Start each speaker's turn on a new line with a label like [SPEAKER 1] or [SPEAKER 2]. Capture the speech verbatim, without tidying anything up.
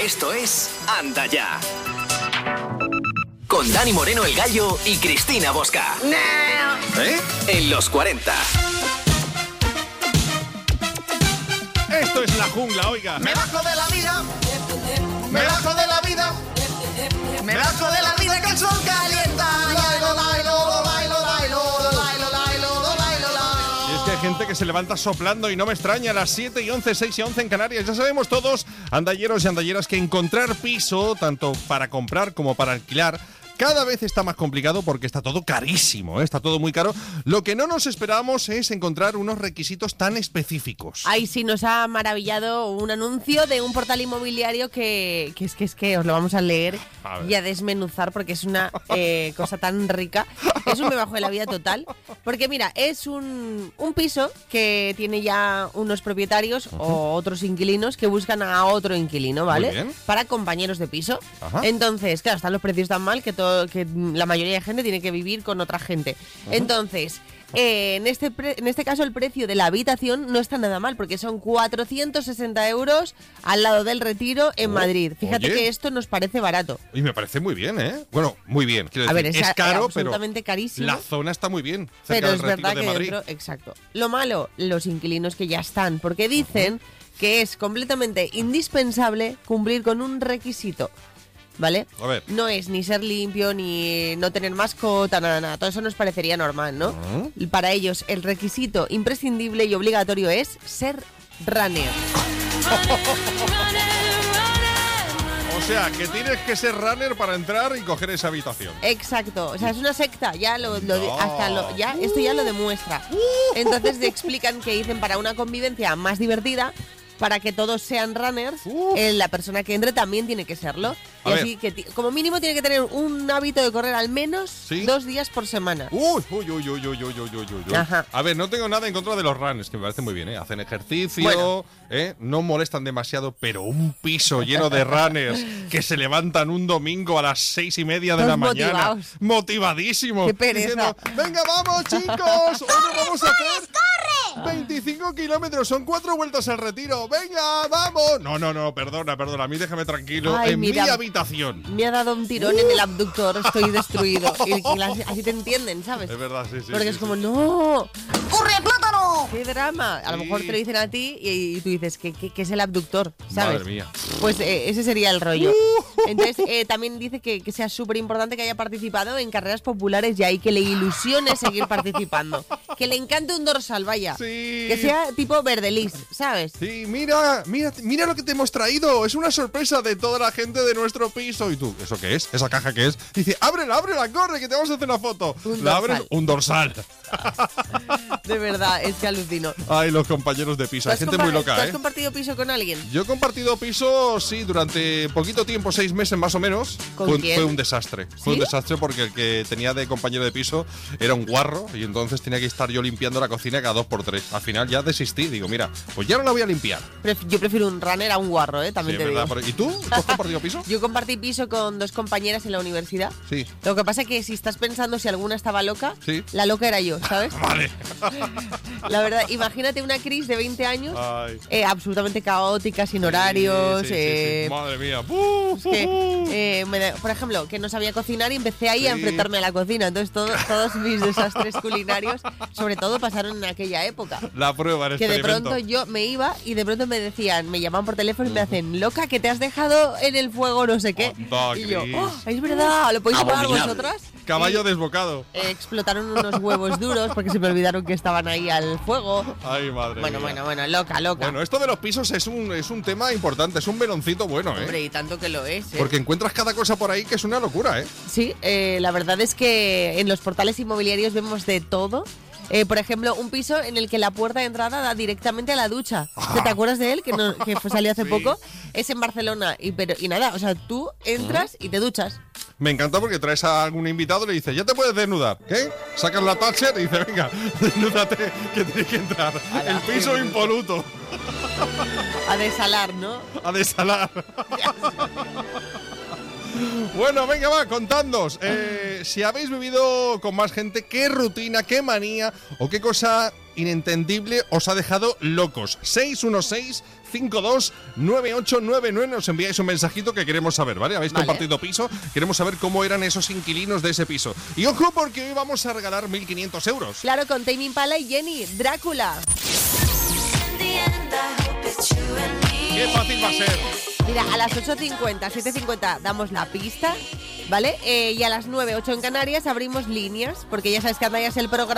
[SPEAKER 1] Esto es Anda Ya. Con Dani Moreno el Gallo y Cristina Bosca. ¿Eh? En los cuarenta.
[SPEAKER 2] Esto es la jungla, oiga.
[SPEAKER 3] Me bajo de la vida. Me bajo de la vida. Me bajo de la vida que el sol calienta. Lailo, lailo, lailo, lailo, lailo, lailo, lailo, lailo.
[SPEAKER 2] Y es que hay gente que se levanta soplando y no me extraña. A las siete y once, seis y once en Canarias. Ya sabemos todos, andalleros y andalleras, que encontrar piso, tanto para comprar como para alquilar, cada vez está más complicado porque está todo carísimo, ¿eh? Está todo muy caro. Lo que no nos esperábamos es encontrar unos requisitos tan específicos.
[SPEAKER 4] Ay, sí, nos ha maravillado un anuncio de un portal inmobiliario que, que es que es que os lo vamos a leer
[SPEAKER 2] a
[SPEAKER 4] y a desmenuzar porque es una eh, cosa tan rica. Es un me bajo de la vida total. Porque mira, es un, un piso que tiene ya unos propietarios uh-huh. o otros inquilinos que buscan a otro inquilino, ¿vale?
[SPEAKER 2] Muy bien.
[SPEAKER 4] Para compañeros de piso.
[SPEAKER 2] Ajá.
[SPEAKER 4] Entonces, claro, están los precios tan mal que todo que la mayoría de gente tiene que vivir con otra gente. Uh-huh. Entonces, eh, en, este pre- en este caso el precio de la habitación no está nada mal, porque son cuatrocientos sesenta euros al lado del Retiro en oh, Madrid. Fíjate oye. que esto nos parece barato.
[SPEAKER 2] Y me parece muy bien, ¿eh? Bueno, muy bien. Quiero
[SPEAKER 4] a
[SPEAKER 2] decir,
[SPEAKER 4] ver, es,
[SPEAKER 2] es caro,
[SPEAKER 4] absolutamente
[SPEAKER 2] pero
[SPEAKER 4] carísimo.
[SPEAKER 2] La zona está muy bien.
[SPEAKER 4] Pero es
[SPEAKER 2] del
[SPEAKER 4] verdad
[SPEAKER 2] de
[SPEAKER 4] que
[SPEAKER 2] Madrid.
[SPEAKER 4] dentro, exacto. Lo malo, los inquilinos que ya están, porque dicen uh-huh. que es completamente indispensable cumplir con un requisito. ¿Vale?
[SPEAKER 2] A ver.
[SPEAKER 4] No es ni ser limpio, ni no tener mascota, nada, nada. Todo eso nos parecería normal, ¿no? Uh-huh. Para ellos, el requisito imprescindible y obligatorio es ser runner.
[SPEAKER 2] O sea, que tienes que ser runner para entrar y coger esa habitación.
[SPEAKER 4] Exacto. O sea, es una secta. Ya lo, lo
[SPEAKER 2] no.
[SPEAKER 4] hasta lo, ya esto ya lo demuestra. Entonces te explican que dicen para una convivencia más divertida, para que todos sean runners, eh, la persona que entre también tiene que serlo.
[SPEAKER 2] A
[SPEAKER 4] y
[SPEAKER 2] ver.
[SPEAKER 4] así que t- como mínimo tiene que tener un hábito de correr al menos
[SPEAKER 2] ¿Sí?
[SPEAKER 4] dos días por semana.
[SPEAKER 2] Uy, uy, uy, uy, uy, uy, uy, uy, uy.
[SPEAKER 4] Ajá.
[SPEAKER 2] A ver, no tengo nada en contra de los runners, que me parece muy bien, ¿eh? Hacen ejercicio,
[SPEAKER 4] Bueno.
[SPEAKER 2] ¿eh? No molestan demasiado, pero un piso lleno de runners que se levantan un domingo a las seis y media de
[SPEAKER 4] Todos
[SPEAKER 2] la mañana.
[SPEAKER 4] motivados.
[SPEAKER 2] Motivadísimos.
[SPEAKER 4] Qué pereza.
[SPEAKER 2] Diciendo, venga, vamos, chicos. Hoy nos vamos a hacer veinticinco kilómetros, son cuatro vueltas al Retiro. Venga, vamos. No, no, no, perdona, perdona. A mí déjame tranquilo.
[SPEAKER 4] Ay,
[SPEAKER 2] en
[SPEAKER 4] mira,
[SPEAKER 2] mi habitación.
[SPEAKER 4] Me ha dado un tirón en el abductor, estoy destruido. Y, y las- así te entienden, ¿sabes?
[SPEAKER 2] Es verdad, sí, sí.
[SPEAKER 4] Porque
[SPEAKER 2] sí,
[SPEAKER 4] es como,
[SPEAKER 2] sí.
[SPEAKER 4] no,
[SPEAKER 3] ¡Corre, plátano!
[SPEAKER 4] qué drama. A lo
[SPEAKER 2] Sí.
[SPEAKER 4] mejor te lo dicen a ti y, y tú dices que, que, que es el abductor, ¿sabes?
[SPEAKER 2] Madre mía.
[SPEAKER 4] Pues eh, ese sería el rollo. Entonces, eh, también dice que, que sea súper importante que haya participado en carreras populares ya y que le ilusione seguir participando. Que le encante un dorsal, vaya.
[SPEAKER 2] Sí.
[SPEAKER 4] Que sea tipo verdelis, ¿sabes?
[SPEAKER 2] Sí, mira, mira, mira lo que te hemos traído. Es una sorpresa de toda la gente de nuestro piso. ¿Y tú? ¿Eso qué es? ¿Esa caja qué es? Dice, ábrela, ábrela, corre, que te vamos a hacer una foto.
[SPEAKER 4] Un
[SPEAKER 2] la
[SPEAKER 4] dorsal.
[SPEAKER 2] abres, un dorsal.
[SPEAKER 4] De verdad, es que alucino.
[SPEAKER 2] Ay, los compañeros de piso.
[SPEAKER 4] ¿Tú
[SPEAKER 2] Hay
[SPEAKER 4] has
[SPEAKER 2] gente
[SPEAKER 4] compa-
[SPEAKER 2] muy
[SPEAKER 4] ¿Tú
[SPEAKER 2] loca,
[SPEAKER 4] has
[SPEAKER 2] ¿eh?
[SPEAKER 4] compartido piso con alguien?
[SPEAKER 2] Yo he compartido piso, sí, durante poquito tiempo, seis meses más o menos.
[SPEAKER 4] ¿Con
[SPEAKER 2] fue,
[SPEAKER 4] quién?
[SPEAKER 2] fue un desastre. Fue un
[SPEAKER 4] ¿Sí?
[SPEAKER 2] desastre porque el que tenía de compañero de piso era un guarro y entonces tenía que estar yo limpiando la cocina cada dos por tres. Al final ya desistí. Digo, mira, pues ya no la voy a limpiar.
[SPEAKER 4] Pref- yo prefiero un runner a un guarro, ¿eh? También
[SPEAKER 2] Sí,
[SPEAKER 4] te
[SPEAKER 2] es verdad.
[SPEAKER 4] digo.
[SPEAKER 2] Pero- ¿Y tú? ¿Tú has compartido piso?
[SPEAKER 4] Yo compartí piso con dos compañeras en la universidad.
[SPEAKER 2] Sí.
[SPEAKER 4] Lo que pasa es que si estás pensando si alguna estaba loca,
[SPEAKER 2] Sí.
[SPEAKER 4] la loca era yo, ¿sabes?
[SPEAKER 2] Vale.
[SPEAKER 4] La verdad, imagínate una Cris de veinte años,
[SPEAKER 2] Ay.
[SPEAKER 4] eh, absolutamente caótica, sin horarios.
[SPEAKER 2] Sí, sí, sí,
[SPEAKER 4] eh,
[SPEAKER 2] sí. Madre mía. ¡Buf!
[SPEAKER 4] que, eh, me da- por ejemplo, que no sabía cocinar y empecé ahí a
[SPEAKER 2] Sí.
[SPEAKER 4] enfrentarme a la cocina. Entonces todo- todos mis desastres culinarios, sobre todo, pasaron en aquella época.
[SPEAKER 2] La prueba, el
[SPEAKER 4] Que de
[SPEAKER 2] experimento.
[SPEAKER 4] pronto yo me iba y de pronto me decían, me llamaban por teléfono y me hacen, loca, que te has dejado en el fuego no sé qué.
[SPEAKER 2] Anda,
[SPEAKER 4] Y yo,
[SPEAKER 2] Cris.
[SPEAKER 4] "Oh, es verdad, ¿lo podéis probar
[SPEAKER 1] Abominable.
[SPEAKER 4] vosotras?
[SPEAKER 2] Caballo
[SPEAKER 4] Y,
[SPEAKER 2] desbocado.
[SPEAKER 4] eh, explotaron unos huevos duros porque se me olvidaron que estaban ahí al fuego.
[SPEAKER 2] Ay, madre
[SPEAKER 4] Bueno,
[SPEAKER 2] mía.
[SPEAKER 4] bueno, bueno, loca, loca.
[SPEAKER 2] Bueno, esto de los pisos es un, es un tema importante, es un meloncito bueno, ¿eh?
[SPEAKER 4] Hombre, y tanto que lo es. ¿eh?
[SPEAKER 2] Porque encuentras cada cosa por ahí que es una locura, ¿eh?
[SPEAKER 4] Sí, eh, la verdad es que en los portales inmobiliarios vemos de todo. Eh, por ejemplo, un piso en el que la puerta de entrada da directamente a la ducha. ¿Te, te acuerdas de él? Que, no- que fue- salió hace
[SPEAKER 2] Sí.
[SPEAKER 4] poco. Es en Barcelona. Y, pero, y nada, o sea, tú entras y te duchas.
[SPEAKER 2] Me encanta porque traes a algún invitado y le dices, ya te puedes desnudar. ¿Qué? Sacas la Thatcher y dices, venga, desnúdate, que tienes que entrar.
[SPEAKER 4] Ala,
[SPEAKER 2] El piso
[SPEAKER 4] qué bonito.
[SPEAKER 2] impoluto.
[SPEAKER 4] A desalar, ¿no?
[SPEAKER 2] A desalar. Bueno, venga, va, contadnos. Eh, si habéis vivido con más gente, ¿qué rutina, qué manía o qué cosa inentendible os ha dejado locos. seis uno seis, cinco dos nueve ocho nueve nueve. Nos enviáis un mensajito que queremos saber, ¿vale? Habéis
[SPEAKER 4] Vale.
[SPEAKER 2] compartido piso, queremos saber cómo eran esos inquilinos de ese piso. Y ojo, porque hoy vamos a regalar mil quinientos euros.
[SPEAKER 4] Claro, con Tame Impala y Jenny, Drácula.
[SPEAKER 2] ¡Qué fácil va a ser!
[SPEAKER 4] Mira, a las ocho cincuenta, siete cincuenta damos la pista, ¿vale? Eh, y a las nueve, ocho en Canarias abrimos líneas, porque ya sabes que anda ya es el programa.